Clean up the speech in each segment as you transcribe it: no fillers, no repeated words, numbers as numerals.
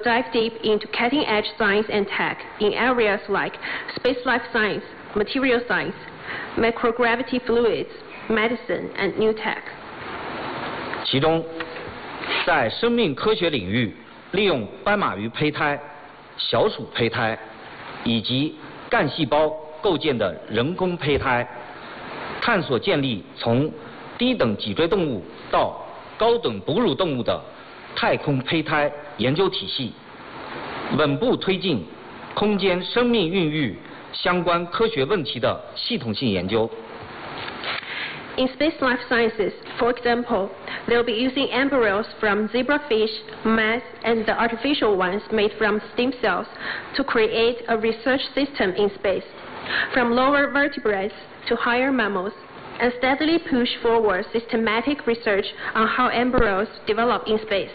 dive deep into cutting-edge science and tech in areas like space life science, material science, microgravity fluids, medicine, and new tech. 其中，在生命科学领域，利用斑马鱼胚胎、小鼠胚胎以及干细胞构建的人工胚胎，探索建立从低等脊椎动物到高等哺乳动物的太空胚胎研究体系，稳步推进空间生命孕育相关科学问题的系统性研究。 In space life sciences, for example, they'll be using embryos from zebrafish, mice, and the artificial ones made from stem cells to create a research system in space, from lower vertebrates to higher mammals, and steadily push forward systematic research on how embryos develop in space.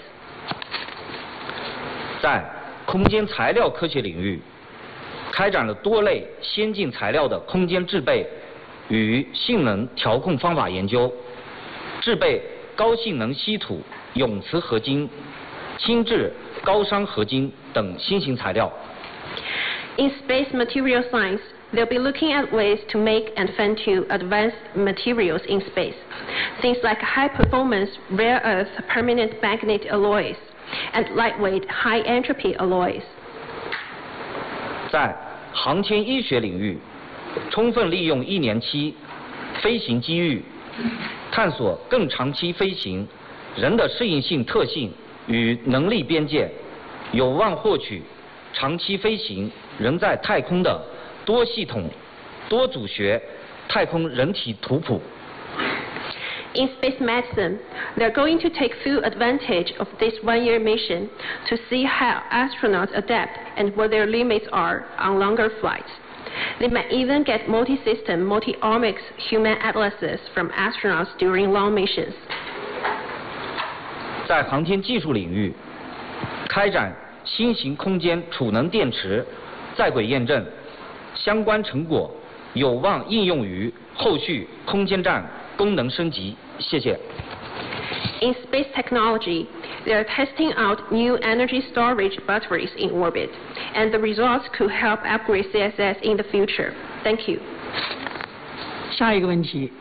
在空间材料科学领域，开展了多类先进材料的空间制备与性能调控方法研究，制备高性能稀土、永磁合金、轻质高熵合金等新型材料。 In space material science, they'll be looking at ways to make and fine-tune advanced materials in space, things like high-performance rare earth permanent magnet alloys and lightweight high-entropy alloys. 在航天医学领域，充分利用1年期飞行机遇，探索更长期飞行人的适应性特性与能力边界，有望获取长期飞行人在太空的多系统、多组学太空人体图谱。 In space medicine, they're going to take full advantage of this one-year mission to see how astronauts adapt and what their limits are on longer flights. They might even get multi-system, multi-omics human atlases from astronauts during long missions. 在航天技术领域，开展新型空间储能电池在轨验证，相关成果有望应用于后续空间站功能升级。谢谢。 In space technology, they are testing out new energy storage batteries in orbit, and the results could help upgrade CSS in the future. Thank you. 下一个问题。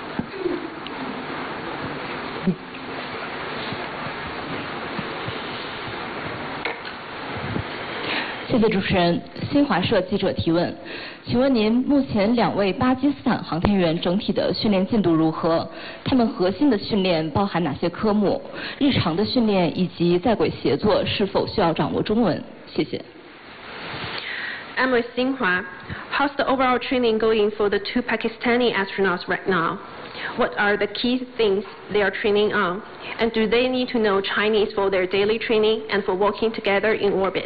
谢谢主持人。新华社记者提问，请问您目前2位巴基斯坦航天员整体的训练进度如何？他们核心的训练包含哪些科目？日常的训练以及在轨协作是否需要掌握中文？谢谢。 I'm with Xinhua. How's the overall training going for the 2 Pakistani astronauts right now? What are the key things they are training on? And do they need to know Chinese for their daily training and for working together in orbit?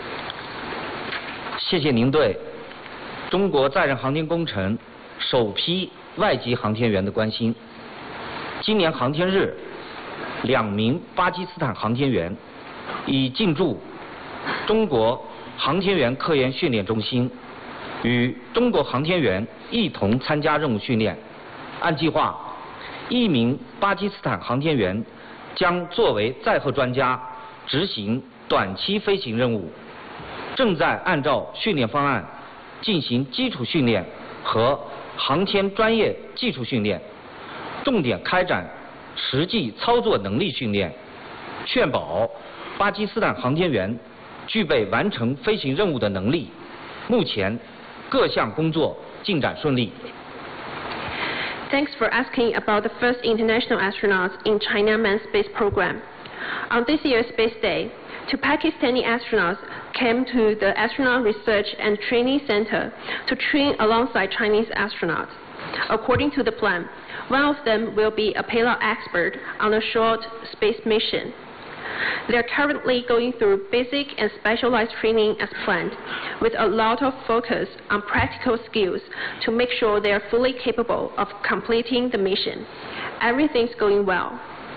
谢谢您对中国载人航天工程首批外籍航天员的关心。今年航天日，2名巴基斯坦航天员已进驻中国航天员科研训练中心，与中国航天员一同参加任务训练。按计划，1名巴基斯坦航天员将作为载荷专家执行短期飞行任务，正在按照训练方案进行基础训练和航天专业技术训练，重点开展实际操作能力训练，确保巴基斯坦航天员具备完成飞行任务的能力。目前各项工作进展顺利。 Thanks for asking about the first international astronauts in China Manned Space Program. On this year's Space Day, 2 Pakistani astronauts came to the Astronaut Research and Training Center to train alongside Chinese astronauts. According to the plan, one of them will be a payload expert on a short space mission. They are currently going through basic and specialized training as planned, with a lot of focus on practical skills to make sure they are fully capable of completing the mission. Everything's going well.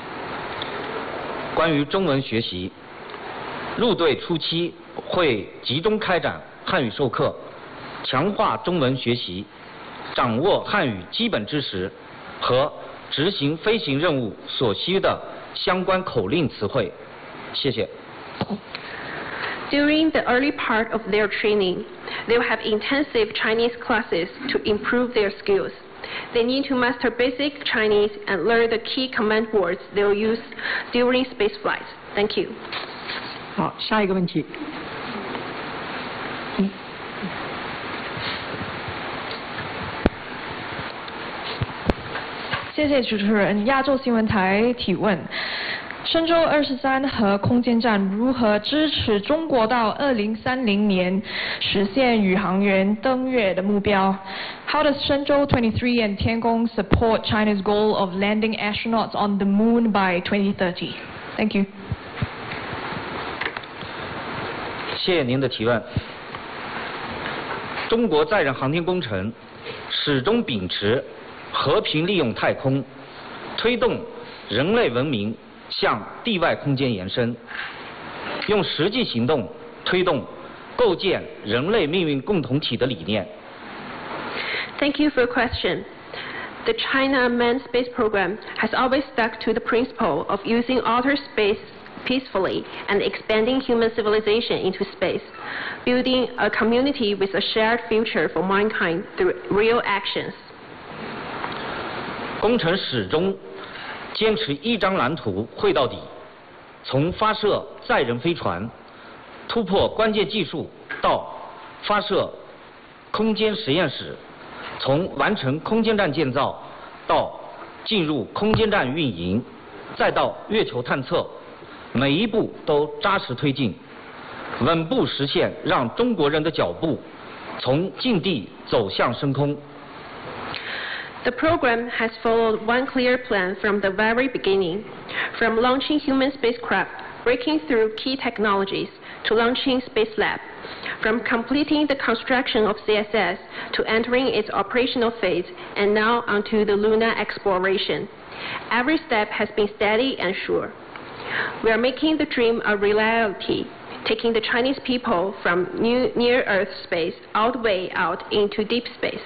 关于中文学习，入队初期会集中开展汉语授课，强化中文学习，掌握汉语基本知识和执行飞行任务所需的相关口令词汇。谢谢。 During the early part of their training, they will have intensive Chinese classes to improve their skills. They need to master basic Chinese and learn the key command words they will use during space flights. Thank you. 好，下一个问题。 谢谢主持人。亚洲新闻台提问：神舟23和空间站如何支持中国到2030年实现宇航员登月的目标 ？How does Shenzhou 23 and Tiangong support China's goal of landing astronauts on the moon by 2030? Thank you. 谢谢您的提问。中国载人航天工程始终秉持和平利用太空，推动人类文明向地外空间延伸，用实际行动推动构建人类命运共同体的理念。 Thank you for your question. The China Manned Space Program has always stuck to the principle of using outer space peacefully and expanding human civilization into space, building a community with a shared future for mankind through real actions. 工程始终坚持一张蓝图绘到底，从发射载人飞船、突破关键技术到发射空间实验室，从完成空间站建造到进入空间站运营，再到月球探测，每一步都扎实推进，稳步实现让中国人的脚步从近地走向升空。 The program has followed one clear plan from the very beginning, from launching human spacecraft, breaking through key technologies, to launching Space Lab, from completing the construction of CSS to entering its operational phase, and now onto the lunar exploration. Every step has been steady and sure. We are making the dream a reality, taking the Chinese people from near-Earth space all the way out into deep space.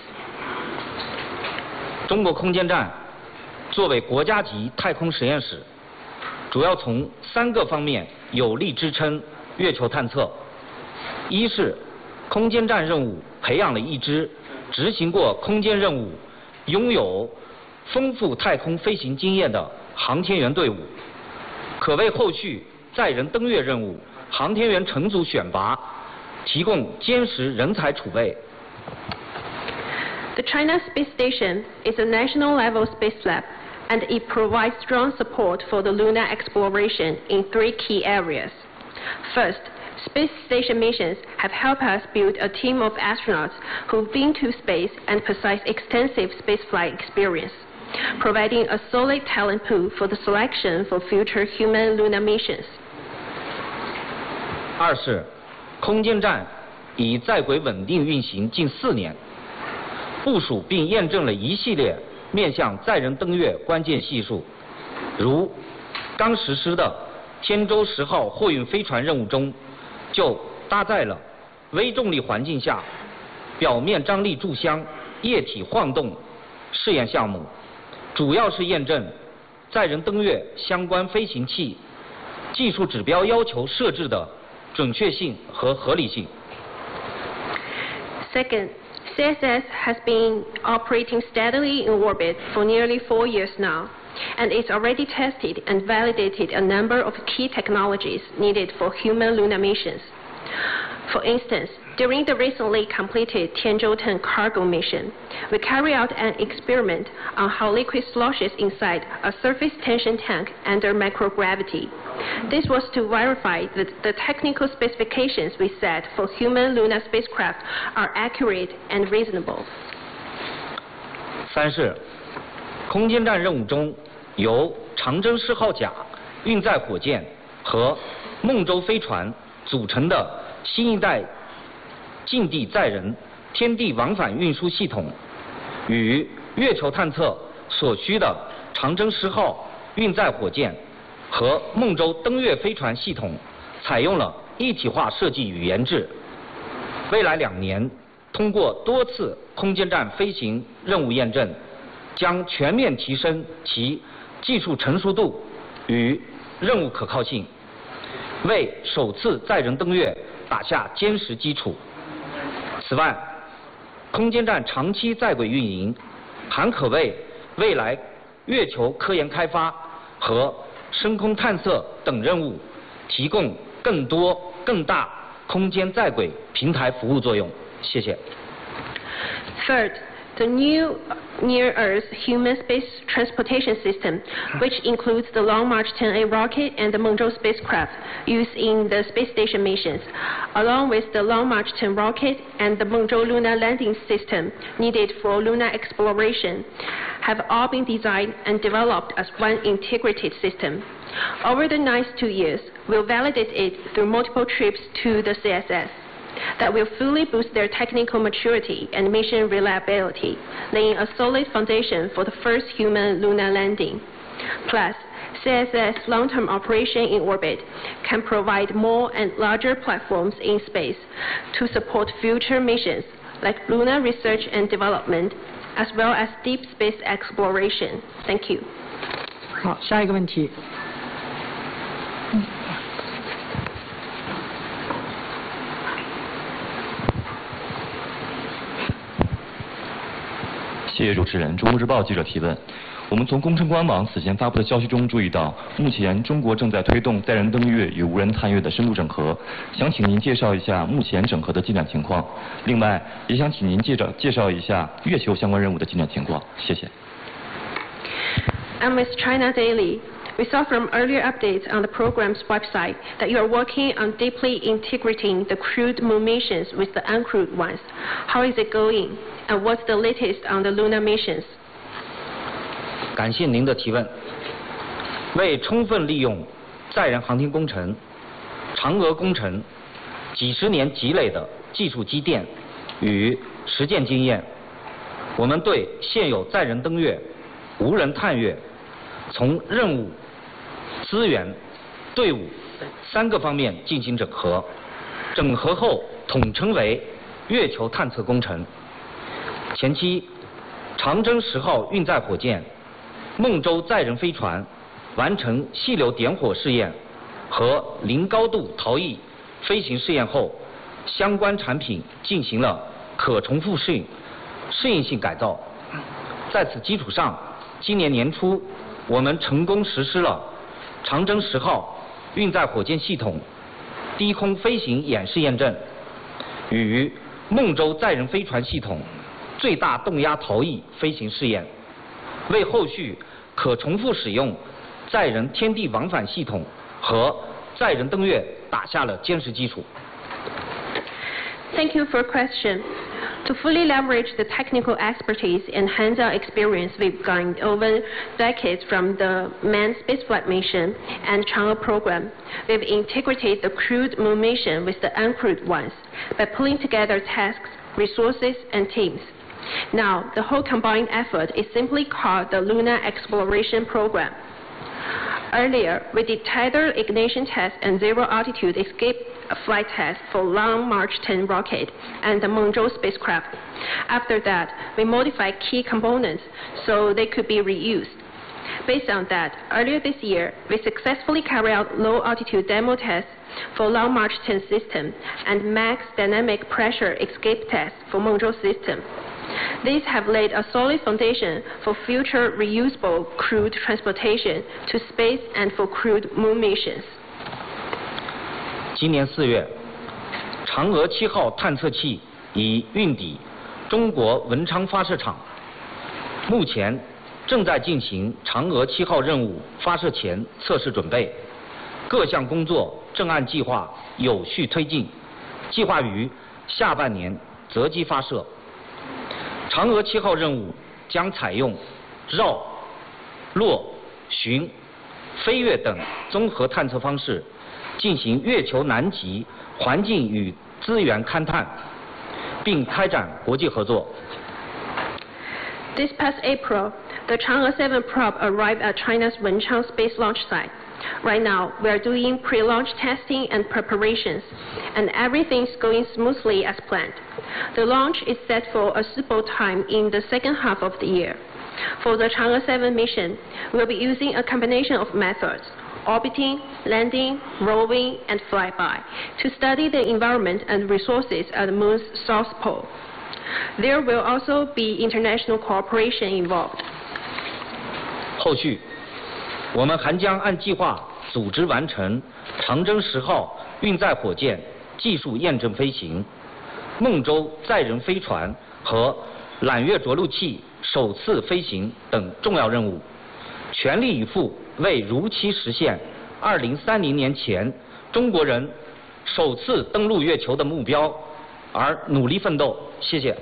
中国空间站作为国家级太空实验室，主要从3个方面有力支撑月球探测。一是空间站任务培养了一支执行过空间任务、拥有丰富太空飞行经验的航天员队伍，可为后续载人登月任务、航天员乘组选拔提供坚实人才储备。 The China Space Station is a national-level space lab, and it provides strong support for the lunar exploration in 3 key areas. First, space station missions have helped us build a team of astronauts who've been to space and possess extensive spaceflight experience, providing a solid talent pool for the selection for future human lunar missions. 二是空间站已在轨稳定运行近4年。部署并验证了一系列面向载人登月关键系数，如刚实施的天舟10号货运飞船任务中，就搭载了微重力环境下表面张力柱箱液体晃动试验项目，主要是验证载人登月相关飞行器技术指标要求设置的准确性和合理性。 Second, CSS has been operating steadily in orbit for nearly 4 years now, and it's already tested and validated a number of key technologies needed for human lunar missions. For instance, during the recently completed Tianzhou 10 cargo mission, we carried out an experiment on how liquid sloshes inside a surface tension tank under microgravity. This was to verify that the technical specifications we set for human lunar spacecraft are accurate and reasonable. 三是空间站任务中由长征4号甲运载火箭和梦舟飞船组成的新一代近地载人天地往返运输系统，与月球探测所需的长征10号运载火箭和梦舟登月飞船系统采用了一体化设计与研制。未来2年，通过多次空间站飞行任务验证，将全面提升其技术成熟度与任务可靠性， 为首次载人登月打下坚实基础。此外，空间站长期在轨运营，还可为未来月球科研开发和深空探测等任务提供更多更大空间在轨平台服务作用。谢谢。 Third, the new near-Earth human space transportation system, which includes the Long March 10A rocket and the Mengzhou spacecraft used in the space station missions, along with the Long March 10 rocket and the Mengzhou lunar landing system needed for lunar exploration, have all been designed and developed as one integrated system. Over the next 2 years, we'll validate it through multiple trips to the CSS that will fully boost their technical maturity and mission reliability, laying a solid foundation for the first human lunar landing. Plus, CSS long-term operation in orbit can provide more and larger platforms in space to support future missions like lunar research and development, as well as deep space exploration. Thank you. 好，下一个问题。 谢谢主持人。中国日报记者提问：我们从工程官网此前发布的消息中注意到，目前中国正在推动载人登月与无人探月的深度整合，想请您介绍一下目前整合的进展情况。另外，也想请您介绍一下月球相关任务的进展情况。谢谢。 I'm with China Daily. We saw from earlier updates on the program's website that you are working on deeply integrating the crewed moon missions with the uncrewed ones. How is it going? And what's the latest on the lunar missions? 感谢您的提问。为充分利用载人航天工程、嫦娥工程几十年积累的技术积淀与实践经验，我们对现有载人登月、无人探月从任务、资源、队伍3个方面进行整合，整合后统称为月球探测工程。前期，长征10号运载火箭、孟舟载人飞船完成细流点火试验和零高度逃逸飞行试验后，相关产品进行了可重复适应性改造。在此基础上，今年年初，我们成功实施了长征10号运载火箭系统低空飞行演示验证与孟舟载人飞船系统最大动压逃逸飞行试验，为后续可重复使用载人天地往返系统和载人登月打下了坚实基础。 Thank you for your question. To fully leverage the technical expertise and hands-on experience we've gained over decades from the manned spaceflight mission and Chang'e program, we've integrated the crewed moon mission with the uncrewed ones by pulling together tasks, resources, and teams. Now, the whole combined effort is simply called the Lunar Exploration Program. Earlier, we did tether ignition tests and zero-altitude escape flight tests for Long March 10 rocket and the Mengzhou spacecraft. After that, we modified key components so they could be reused. Based on that, earlier this year, we successfully carried out low-altitude demo tests for Long March 10 system and max dynamic pressure escape tests for Mengzhou system. These have laid a solid foundation for future reusable crewed transportation to space and for crewed moon missions. 今年4月，嫦娥7号探测器已运抵中国文昌发射场，目前正在进行嫦娥7号任务发射前测试准备，各项工作正按计划有序推进，计划于下半年择机发射。嫦娥7号任务将采用绕、落、巡、飞跃等综合探测方式，进行月球南极环境与资源勘探，并开展国际合作。 This past April, the Chang'e 7 probe arrived at China's Wenchang space launch site. Right now, we are doing pre-launch testing and preparations, and everything's going smoothly as planned. The launch is set for a suitable time in the second half of the year. For the Chang'e 7 mission, we'll be using a combination of methods. orbiting, landing, roving, and flyby to study the environment and resources at the Moon's South Pole. There will also be international cooperation involved. 后续，我们还将按计划组织完成长征10号运载火箭技术验证飞行、孟舟载人飞船和揽月着陆器首次飞行等重要任务，全力以赴为如期实现2030年前中国人首次登陆月球的目标而努力奋斗。谢谢。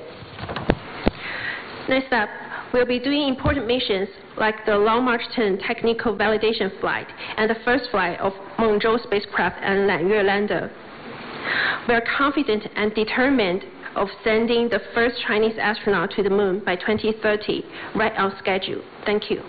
Next up, we'll be doing important missions like the Long March 10 technical validation flight and the first flight of Mengzhou spacecraft and Lanyue lander. We are confident and determined of sending the first Chinese astronaut to the moon by 2030, right on schedule. Thank you.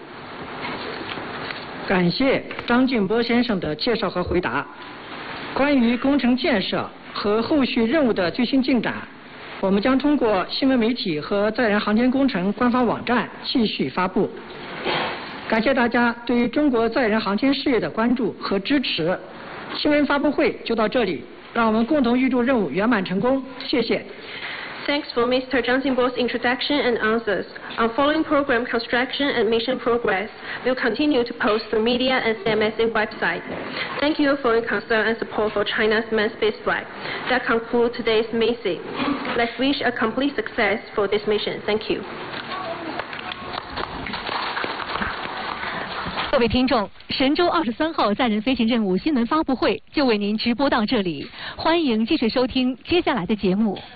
感谢张俊波先生的介绍和回答。关于工程建设和后续任务的最新进展，我们将通过新闻媒体和载人航天工程官方网站继续发布。感谢大家对于中国载人航天事业的关注和支持。新闻发布会就到这里，让我们共同预祝任务圆满成功。谢谢。 Thanks for Mr. Zhang Jinbo's introduction and answers. On following program construction and mission progress, we'll continue to post through media and CMSA website. Thank you for your concern and support for China's manned spaceflight. That concludes today's meeting. Let's wish a complete success for this mission. Thank you. 各位听众，神舟23号载人飞行任务新闻发布会就为您直播到这里，欢迎继续收听接下来的节目。